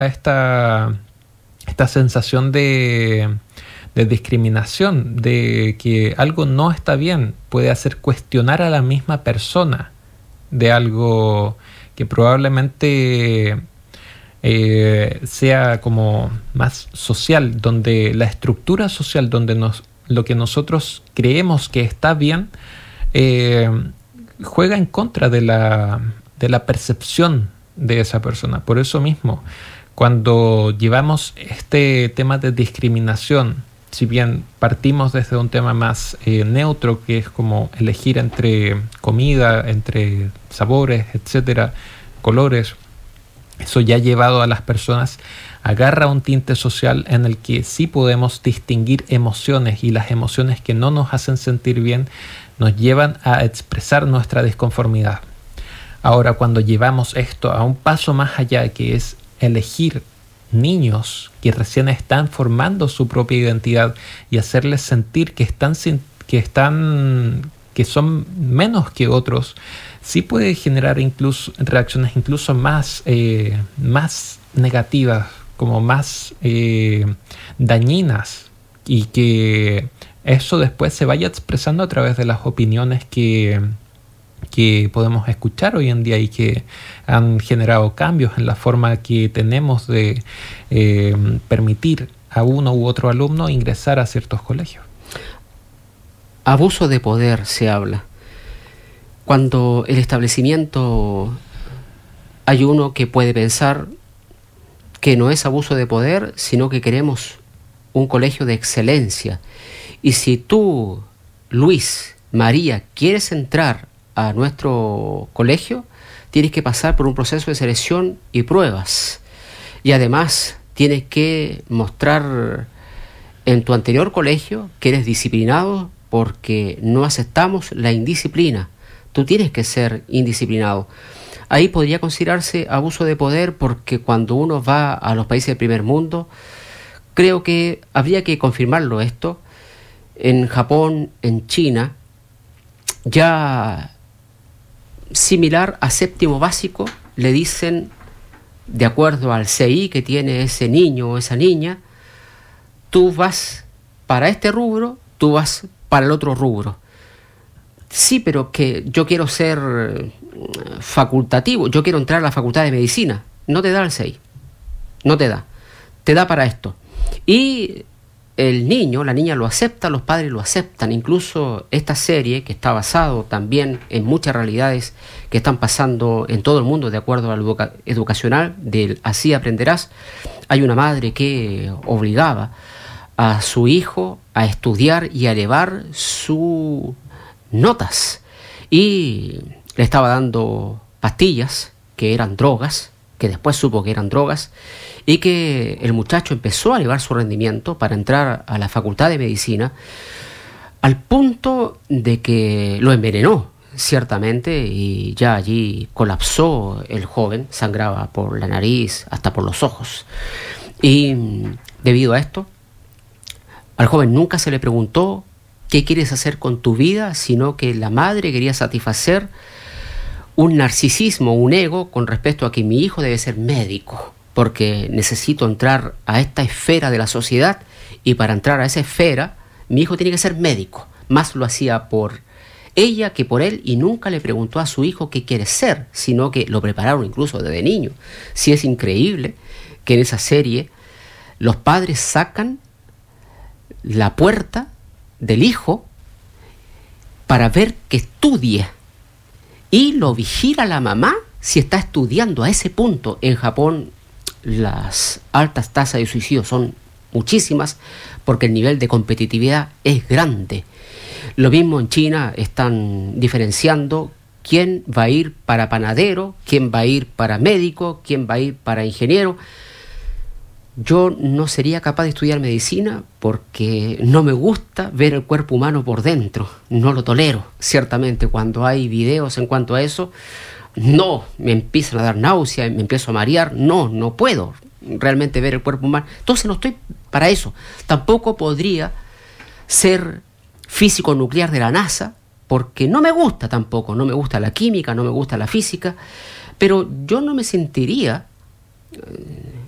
esta sensación de discriminación, de que algo no está bien, puede hacer cuestionar a la misma persona de algo que probablemente sea como más social, donde la estructura social, donde lo que nosotros creemos que está bien, juega en contra de la percepción de esa persona. Por eso mismo, cuando llevamos este tema de discriminación, si bien partimos desde un tema más neutro, que es como elegir entre comida, entre sabores, etcétera, colores, eso ya llevado a las personas agarra un tinte social en el que sí podemos distinguir emociones, y las emociones que no nos hacen sentir bien nos llevan a expresar nuestra disconformidad. Ahora, cuando llevamos esto a un paso más allá, que es elegir niños que recién están formando su propia identidad y hacerles sentir que son menos que otros, sí puede generar incluso reacciones incluso más negativas, como más dañinas, y que eso después se vaya expresando a través de las opiniones que podemos escuchar hoy en día y que han generado cambios en la forma que tenemos de permitir a uno u otro alumno ingresar a ciertos colegios. Abuso de poder se habla. Cuando el establecimiento, hay uno que puede pensar que no es abuso de poder, sino que queremos un colegio de excelencia. Y si tú, Luis, María, quieres entrar a nuestro colegio, tienes que pasar por un proceso de selección y pruebas. Y además tienes que mostrar en tu anterior colegio que eres disciplinado, porque no aceptamos la indisciplina. Tú tienes que ser indisciplinado. Ahí podría considerarse abuso de poder, porque cuando uno va a los países del primer mundo, creo que habría que confirmarlo esto. En Japón, en China, ya similar a séptimo básico, le dicen, de acuerdo al CI que tiene ese niño o esa niña, tú vas para este rubro, tú vas para el otro rubro. Sí, pero que yo quiero ser facultativo, yo quiero entrar a la facultad de medicina. No te da el 6, no te da para esto. Y el niño, la niña lo acepta, los padres lo aceptan. Incluso esta serie, que está basado también en muchas realidades que están pasando en todo el mundo, de acuerdo al educacional del Así Aprenderás, hay una madre que obligaba a su hijo a estudiar y a elevar sus notas, y le estaba dando pastillas que eran drogas, que después supo que eran drogas, y que el muchacho empezó a elevar su rendimiento para entrar a la facultad de medicina, al punto de que lo envenenó, ciertamente, y ya allí colapsó el joven, sangraba por la nariz hasta por los ojos. Y debido a esto, al joven nunca se le preguntó qué quieres hacer con tu vida, sino que la madre quería satisfacer un narcisismo, un ego con respecto a que mi hijo debe ser médico, porque necesito entrar a esta esfera de la sociedad, y para entrar a esa esfera mi hijo tiene que ser médico. Más lo hacía por ella que por él, y nunca le preguntó a su hijo qué quiere ser, sino que lo prepararon incluso desde niño. Sí, es increíble que en esa serie los padres sacan la puerta del hijo para ver que estudie, y lo vigila la mamá si está estudiando a ese punto. En Japón las altas tasas de suicidio son muchísimas, porque el nivel de competitividad es grande. Lo mismo en China, están diferenciando quién va a ir para panadero, quién va a ir para médico, quién va a ir para ingeniero. Yo no sería capaz de estudiar medicina porque no me gusta ver el cuerpo humano por dentro, no lo tolero. Ciertamente, cuando hay videos en cuanto a eso, no, me empiezan a dar náusea, me empiezo a marear, no puedo realmente ver el cuerpo humano. Entonces no estoy para eso. Tampoco podría ser físico nuclear de la NASA, porque no me gusta tampoco, no me gusta la química, no me gusta la física, pero yo no me sentiría